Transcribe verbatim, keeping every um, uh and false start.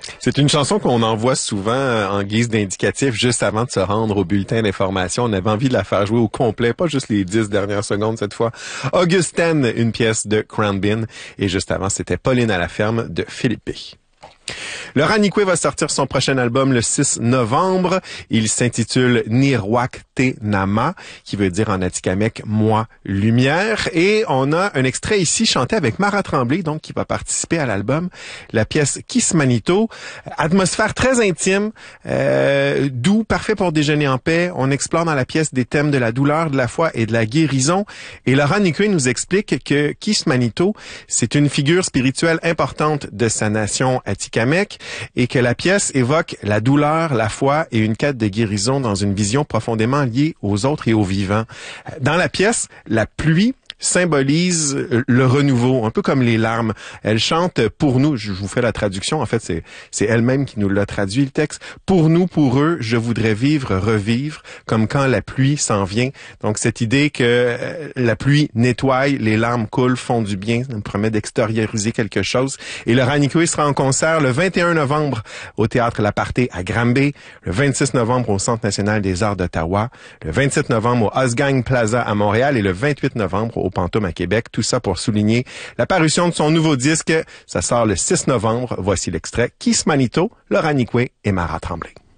C'est une chanson qu'on envoie souvent en guise d'indicatif juste avant de se rendre au bulletin d'information. On avait envie de la faire jouer au complet, pas juste les dix dernières secondes cette fois. Augustine, une pièce de Cranbin. Et juste avant, c'était Pauline à la ferme de Philippe B. Laurent Nicoué va sortir son prochain album le six novembre. Il s'intitule Nirwak Te Nama, qui veut dire en atikamekw « moi, lumière ». Et on a un extrait ici chanté avec Mara Tremblay, donc qui va participer à l'album. La pièce Kismanito, atmosphère très intime, euh, doux, parfait pour déjeuner en paix. On explore dans la pièce des thèmes de la douleur, de la foi et de la guérison. Et Laurent Nicoué nous explique que Kismanito, c'est une figure spirituelle importante de sa nation atikamekw, et que la pièce évoque la douleur, la foi et une quête de guérison dans une vision profondément liée aux autres et aux vivants. Dans la pièce, la pluie symbolise le renouveau, un peu comme les larmes. Elle chante pour nous, je vous fais la traduction, en fait c'est c'est elle-même qui nous l'a traduit le texte. Pour nous, pour eux, je voudrais vivre, revivre, comme quand la pluie s'en vient. Donc cette idée que euh, la pluie nettoie, les larmes coulent, font du bien, ça nous promet d'extérioriser quelque chose. Et Laurent Nicoué sera en concert le vingt et un novembre au Théâtre L'Aparté à Granby, le vingt-six novembre au Centre national des arts d'Ottawa, le vingt-sept novembre au Osgang Plaza à Montréal et le vingt-huit novembre au Pantoum à Québec. Tout ça pour souligner la parution de son nouveau disque. Ça sort le six novembre. Voici l'extrait Kismanito, Laurent Nicoué et Mara Tremblay.